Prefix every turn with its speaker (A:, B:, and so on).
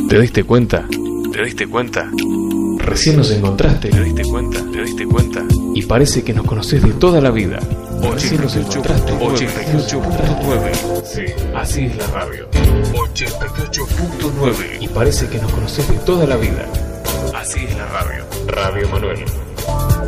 A: ¿Te diste cuenta? ¿Te diste cuenta? Recién nos encontraste. ¿Te diste cuenta? ¿Te diste cuenta? Y parece que nos conocés de toda la vida. Recién nos encontraste. 88.9. Sí, así es la radio. 88.9. Y parece que nos conocés de toda la vida. Así es la radio. Radio Manuel.